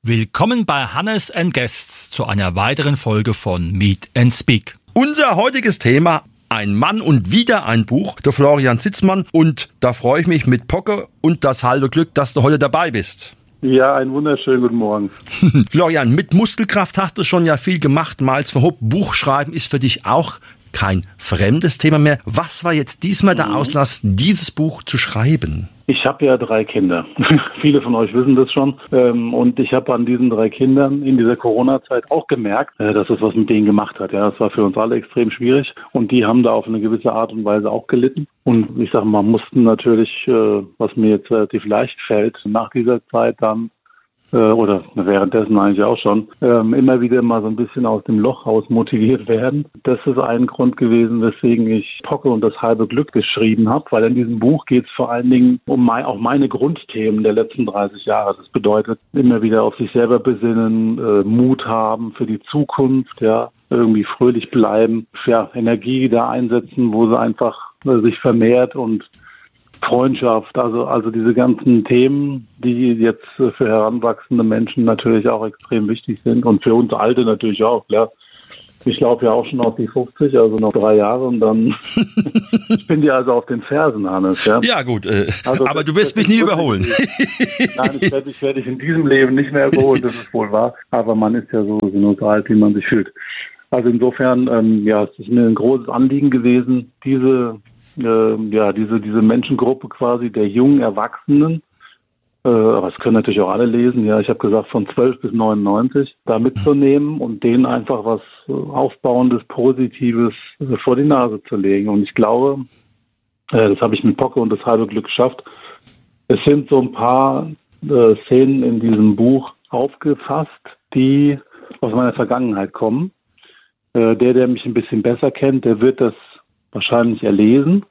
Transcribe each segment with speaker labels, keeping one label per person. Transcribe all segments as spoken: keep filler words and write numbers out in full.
Speaker 1: Willkommen bei Hannes and Guests zu einer weiteren Folge von Meet and Speak.
Speaker 2: Unser heutiges Thema: Ein Mann und wieder ein Buch, der Florian Zitzmann. Und da freue ich mich mit Pocke und das halbe Glück, dass du heute dabei bist.
Speaker 3: Ja, einen wunderschönen guten Morgen.
Speaker 2: Florian, mit Muskelkraft hast du schon ja viel gemacht, mal als verhobt. Buchschreiben ist für dich auch kein fremdes Thema mehr. Was war jetzt diesmal der Auslass, dieses Buch zu schreiben?
Speaker 3: Ich habe ja drei Kinder. Viele von euch wissen das schon. Und ich habe an diesen drei Kindern in dieser Corona-Zeit auch gemerkt, dass es was mit denen gemacht hat. Ja, das war für uns alle extrem schwierig. Und die haben da auf eine gewisse Art und Weise auch gelitten. Und ich sage mal, mussten natürlich, was mir jetzt relativ leicht fällt, nach dieser Zeit dann, oder währenddessen eigentlich auch schon, ähm, immer wieder mal so ein bisschen aus dem Loch raus motiviert werden. Das ist ein Grund gewesen, weswegen ich Pocke und das halbe Glück geschrieben habe, weil in diesem Buch geht es vor allen Dingen um mein, auch meine Grundthemen der letzten dreißig Jahre. Das bedeutet, immer wieder auf sich selber besinnen, äh, Mut haben für die Zukunft, ja, irgendwie fröhlich bleiben, ja, Energie da einsetzen, wo sie einfach äh, sich vermehrt, und Freundschaft, also also diese ganzen Themen, die jetzt für heranwachsende Menschen natürlich auch extrem wichtig sind und für uns Alte natürlich auch, klar. Ich laufe ja auch schon auf die fünfzig, also noch drei Jahre, und dann ich bin dir also auf den Fersen, Hannes. Ja,
Speaker 2: ja gut, äh,
Speaker 3: also
Speaker 2: aber
Speaker 3: das,
Speaker 2: du wirst mich nie überholen.
Speaker 3: Nein, ich werde, ich werde dich in diesem Leben nicht mehr überholen, das ist wohl wahr, aber man ist ja so, so alt, wie man sich fühlt. Also insofern, ähm, ja, es ist mir ein großes Anliegen gewesen, diese Äh, ja, diese diese Menschengruppe quasi der jungen Erwachsenen, äh, aber es können natürlich auch alle lesen, ja, ich habe gesagt von zwölf bis neunundneunzig, da mitzunehmen und denen einfach was Aufbauendes, Positives äh, vor die Nase zu legen. Und ich glaube, äh, das habe ich mit Pocke und das halbe Glück geschafft. Es sind so ein paar äh, Szenen in diesem Buch aufgefasst, die aus meiner Vergangenheit kommen. Äh, der, der mich ein bisschen besser kennt, der wird das wahrscheinlich erlesen.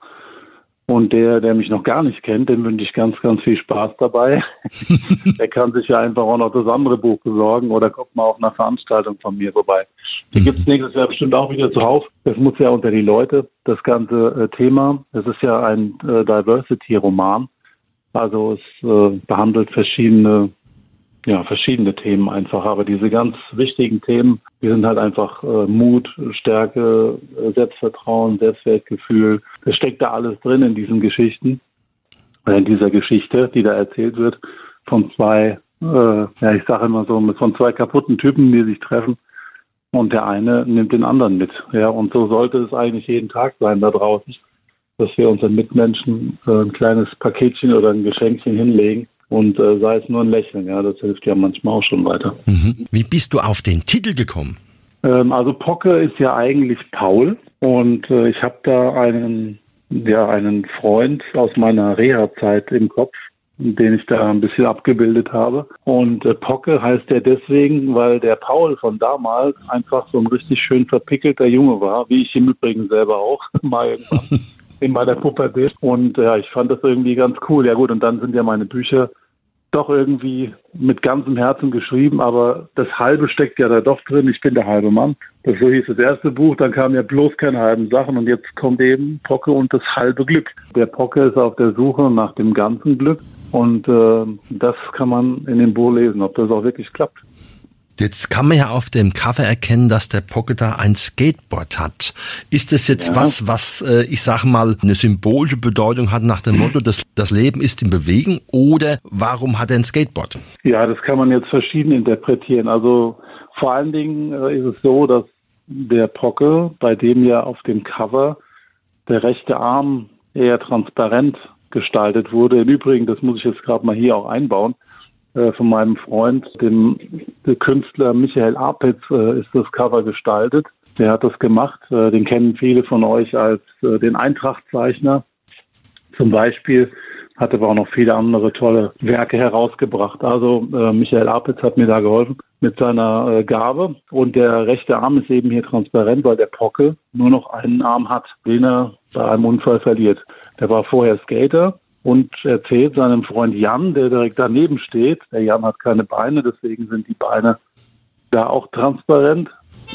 Speaker 3: Und der, der mich noch gar nicht kennt, dem wünsche ich ganz, ganz viel Spaß dabei. Der kann sich ja einfach auch noch das andere Buch besorgen oder kommt mal auf einer Veranstaltung von mir vorbei. Die gibt es nächstes Jahr bestimmt auch wieder zuhauf. Das muss ja unter die Leute, das ganze äh, Thema. Es ist ja ein äh, Diversity-Roman. Also es äh, behandelt verschiedene Ja, verschiedene Themen einfach, aber diese ganz wichtigen Themen, die sind halt einfach äh, Mut, Stärke, äh, Selbstvertrauen, Selbstwertgefühl. Es steckt da alles drin in diesen Geschichten, äh, in dieser Geschichte, die da erzählt wird, von zwei, äh, ja, ich sage immer so, von zwei kaputten Typen, die sich treffen, und der eine nimmt den anderen mit. Ja, und so sollte es eigentlich jeden Tag sein da draußen, dass wir unseren Mitmenschen äh, ein kleines Paketchen oder ein Geschenkchen hinlegen. Und äh, sei es nur ein Lächeln, ja, das hilft ja manchmal auch schon weiter.
Speaker 2: Mhm. Wie bist du auf den Titel gekommen?
Speaker 3: Ähm, also Pocke ist ja eigentlich Paul, und äh, ich habe da einen, ja, einen Freund aus meiner Reha-Zeit im Kopf, den ich da ein bisschen abgebildet habe. Und äh, Pocke heißt er deswegen, weil der Paul von damals einfach so ein richtig schön verpickelter Junge war, wie ich im Übrigen selber auch mal irgendwann in meiner Pubertät. Und ja, ich fand das irgendwie ganz cool. Ja gut, und dann sind ja meine Bücher doch irgendwie mit ganzem Herzen geschrieben, aber das Halbe steckt ja da doch drin. Ich bin der halbe Mann. Das so hieß das erste Buch, dann kamen ja bloß keine halben Sachen, und jetzt kommt eben Pocke und das halbe Glück. Der Pocke ist auf der Suche nach dem ganzen Glück, und äh, das kann man in dem Buch lesen, ob das auch wirklich klappt.
Speaker 2: Jetzt kann man ja auf dem Cover erkennen, dass der Pocke da ein Skateboard hat. Ist das jetzt ja was, was, äh, ich sage mal, eine symbolische Bedeutung hat nach dem Motto, das, das Leben ist in Bewegung, oder warum hat er ein Skateboard?
Speaker 3: Ja, das kann man jetzt verschieden interpretieren. Also vor allen Dingen äh, ist es so, dass der Pocke, bei dem ja auf dem Cover der rechte Arm eher transparent gestaltet wurde. Im Übrigen, das muss ich jetzt gerade mal hier auch einbauen, von meinem Freund, dem, dem Künstler Michael Apitz, äh, ist das Cover gestaltet. Der hat das gemacht. Äh, den kennen viele von euch als äh, den Eintracht-Zeichner. Zum Beispiel hat aber auch noch viele andere tolle Werke herausgebracht. Also äh, Michael Apitz hat mir da geholfen mit seiner äh, Gabe. Und der rechte Arm ist eben hier transparent, weil der Pocke nur noch einen Arm hat, den er bei einem Unfall verliert. Der war vorher Skater und erzählt seinem Freund Jan, der direkt daneben steht. Der Jan hat keine Beine, deswegen sind die Beine da auch transparent.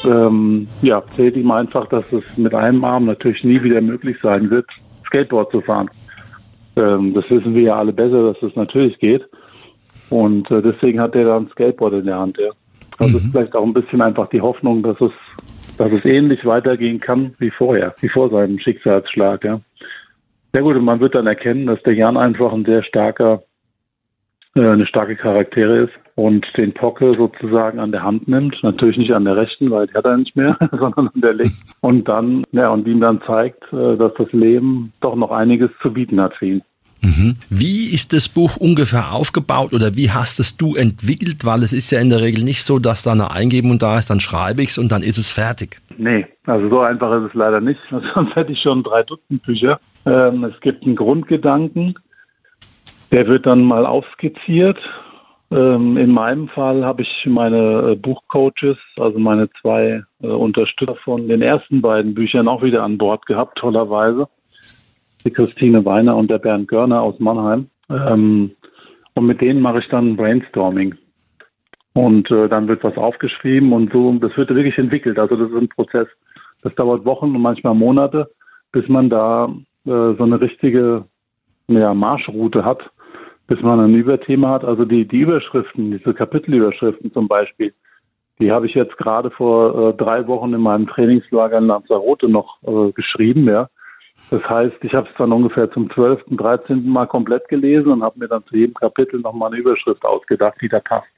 Speaker 3: Ähm, ja, erzählt ihm einfach, dass es mit einem Arm natürlich nie wieder möglich sein wird, Skateboard zu fahren. Ähm, das wissen wir ja alle besser, dass das natürlich geht. Und äh, deswegen hat er dann Skateboard in der Hand. Ja. Also mhm. ist vielleicht auch ein bisschen einfach die Hoffnung, dass es, dass es ähnlich weitergehen kann wie vorher, wie vor seinem Schicksalsschlag. Ja. Sehr gut, und man wird dann erkennen, dass der Jan einfach ein sehr starker, äh, eine starke Charaktere ist und den Pocke sozusagen an der Hand nimmt. Natürlich nicht an der rechten, weil die hat er nicht mehr, sondern an der linken. Und dann, ja, und ihm dann zeigt, äh, dass das Leben doch noch einiges zu bieten hat für ihn.
Speaker 2: Mhm. Wie ist das Buch ungefähr aufgebaut oder wie hast es du entwickelt? Weil es ist ja in der Regel nicht so, dass da eine Eingebung da ist, dann schreibe ich es und dann ist es fertig.
Speaker 3: Nee, also so einfach ist es leider nicht. Sonst hätte ich schon drei Dutzend Bücher. Ähm, es gibt einen Grundgedanken, der wird dann mal aufskizziert. Ähm, in meinem Fall habe ich meine äh, Buchcoaches, also meine zwei äh, Unterstützer von den ersten beiden Büchern auch wieder an Bord gehabt, tollerweise. Die Christine Weiner und der Bernd Görner aus Mannheim. Ähm, und mit denen mache ich dann Brainstorming. Und äh, dann wird was aufgeschrieben und so. Und das wird wirklich entwickelt. Also das ist ein Prozess. Das dauert Wochen und manchmal Monate, bis man da äh, so eine richtige ja, Marschroute hat, bis man ein Überthema hat. Also die, die Überschriften, diese Kapitelüberschriften zum Beispiel, die habe ich jetzt gerade vor äh, drei Wochen in meinem Trainingslager in Lanzarote noch äh, geschrieben, ja. Das heißt, ich habe es dann ungefähr zum zwölften, dreizehnten Mal komplett gelesen und habe mir dann zu jedem Kapitel nochmal eine Überschrift ausgedacht, die da passt.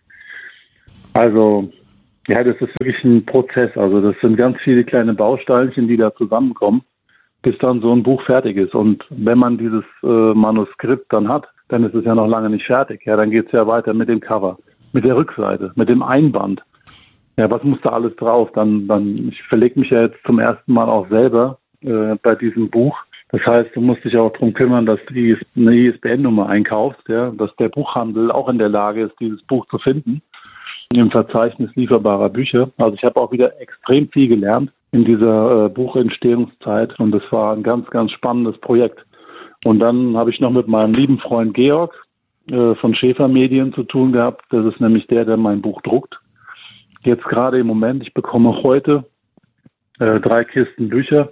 Speaker 3: Also, ja, das ist wirklich ein Prozess. Also das sind ganz viele kleine Bausteinchen, die da zusammenkommen, bis dann so ein Buch fertig ist. Und wenn man dieses äh, Manuskript dann hat, dann ist es ja noch lange nicht fertig. Ja, dann geht es ja weiter mit dem Cover, mit der Rückseite, mit dem Einband. Ja, was muss da alles drauf? Dann, dann, ich verlege mich ja jetzt zum ersten Mal auch selber äh, bei diesem Buch. Das heißt, du musst dich auch darum kümmern, dass du eine I S B N-Nummer einkaufst, ja, dass der Buchhandel auch in der Lage ist, dieses Buch zu finden im Verzeichnis lieferbarer Bücher. Also ich habe auch wieder extrem viel gelernt in dieser äh, Buchentstehungszeit und das war ein ganz, ganz spannendes Projekt. Und dann habe ich noch mit meinem lieben Freund Georg äh, von Schäfer Medien zu tun gehabt. Das ist nämlich der, der mein Buch druckt. Jetzt gerade im Moment, ich bekomme heute äh, drei Kisten Bücher.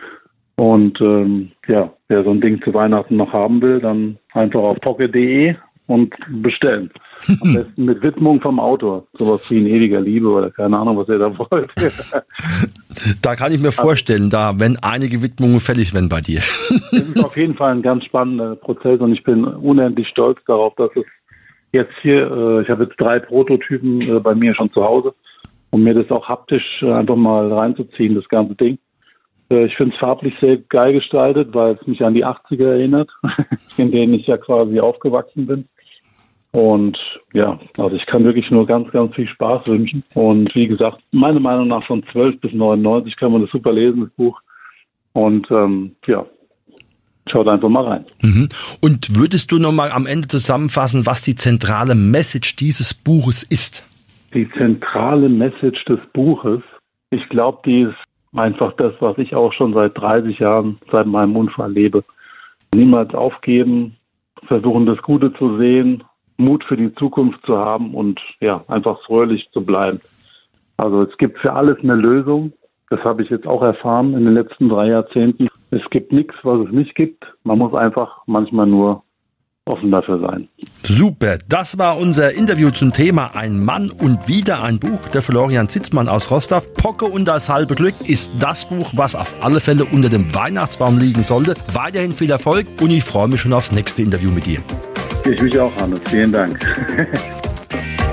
Speaker 3: Und ähm, ja, wer so ein Ding zu Weihnachten noch haben will, dann einfach auf pocket punkt de und bestellen. Am besten mit Widmung vom Autor. Sowas wie in ewiger Liebe oder keine Ahnung, was ihr da wollt.
Speaker 2: Da kann ich mir vorstellen, da wenn einige Widmungen fällig werden bei dir.
Speaker 3: Das ist auf jeden Fall ein ganz spannender Prozess und ich bin unendlich stolz darauf, dass es jetzt hier, äh, ich habe jetzt drei Prototypen äh, bei mir schon zu Hause, um mir das auch haptisch äh, einfach mal reinzuziehen, das ganze Ding. Äh, ich finde es farblich sehr geil gestaltet, weil es mich an die achtziger erinnert, in denen ich ja quasi aufgewachsen bin. Und ja, also ich kann wirklich nur ganz, ganz viel Spaß wünschen. Und wie gesagt, meiner Meinung nach von zwölf bis neunundneunzig kann man das super lesen, das Buch. Und ähm, ja, schaut einfach mal rein.
Speaker 2: Mhm. Und würdest du nochmal am Ende zusammenfassen, was die zentrale Message dieses Buches ist?
Speaker 3: Die zentrale Message des Buches, ich glaube, die ist einfach das, was ich auch schon seit dreißig Jahren, seit meinem Unfall lebe. Niemals aufgeben, versuchen das Gute zu sehen, Mut für die Zukunft zu haben und ja, einfach fröhlich zu bleiben. Also es gibt für alles eine Lösung. Das habe ich jetzt auch erfahren in den letzten drei Jahrzehnten. Es gibt nichts, was es nicht gibt. Man muss einfach manchmal nur offen dafür sein.
Speaker 2: Super, das war unser Interview zum Thema Ein Mann und wieder ein Buch. Der Florian Zitzmann aus Rostov. Pocke und das halbe Glück ist das Buch, was auf alle Fälle unter dem Weihnachtsbaum liegen sollte. Weiterhin viel Erfolg und ich freue mich schon aufs nächste Interview mit dir.
Speaker 3: Ich mich auch, Hannes. Vielen Dank.